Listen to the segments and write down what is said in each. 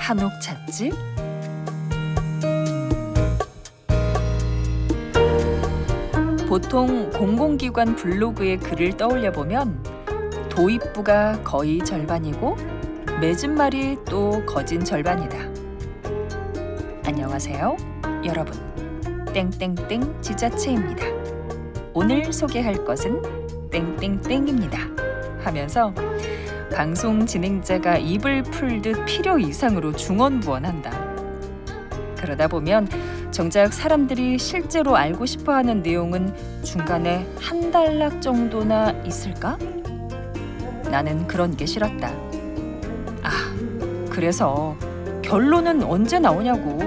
한옥 찻집? 보통 공공기관 블로그의 글을 떠올려 보면 도입부가 거의 절반이고 매진말이 또 거진 절반이다. 안녕하세요, 여러분. 땡땡땡 지자체입니다. 오늘 소개할 것은 땡땡땡입니다 하면서 방송 진행자가 입을 풀듯 필요 이상으로 중언부언한다. 그러다 보면 정작 사람들이 실제로 알고 싶어하는 내용은 중간에 한 단락 정도나 있을까? 나는 그런 게 싫었다. 그래서 결론은 언제 나오냐고.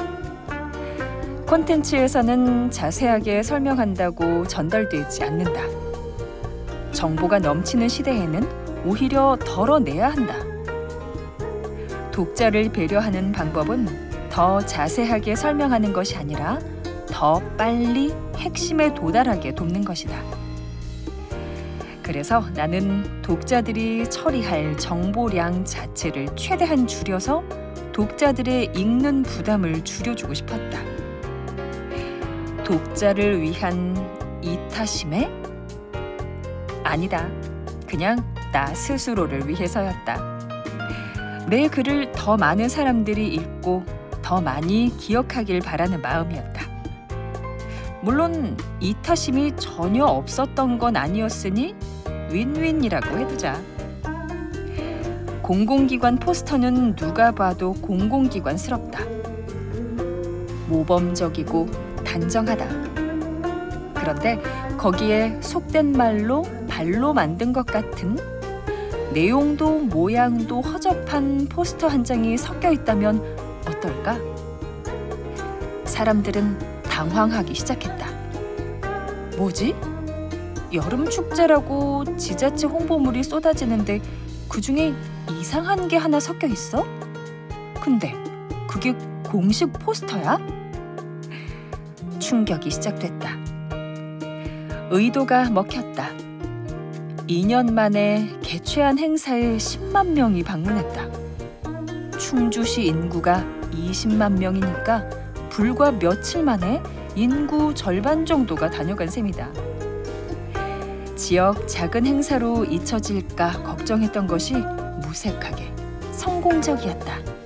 콘텐츠에서는 자세하게 설명한다고 전달되지 않는다. 정보가 넘치는 시대에는 오히려 덜어내야 한다. 독자를 배려하는 방법은 더 자세하게 설명하는 것이 아니라 더 빨리 핵심에 도달하게 돕는 것이다. 그래서 나는 독자들이 처리할 정보량 자체를 최대한 줄여서 독자들의 읽는 부담을 줄여주고 싶었다. 독자를 위한 이타심에? 아니다. 그냥 나 스스로를 위해서였다. 내 글을 더 많은 사람들이 읽고 더 많이 기억하길 바라는 마음이었다. 물론 이타심이 전혀 없었던 건 아니었으니 윈윈이라고 해두자. 공공기관 포스터는 누가 봐도 공공기관스럽다. 모범적이고 단정하다. 그런데 거기에 속된 말로 발로 만든 것 같은 내용도 모양도 허접한 포스터 한 장이 섞여 있다면 어떨까? 사람들은 당황하기 시작했다. 뭐지? 여름 축제라고 지자체 홍보물이 쏟아지는데 그중에 이상한 게 하나 섞여 있어? 근데 그게 공식 포스터야? 충격이 시작됐다. 의도가 먹혔다. 2년 만에 개최한 행사에 10만 명이 방문했다. 충주시 인구가 20만 명이니까 불과 며칠 만에 인구 절반 정도가 다녀간 셈이다. 지역 작은 행사로 잊혀질까 걱정했던 것이 무색하게 성공적이었다.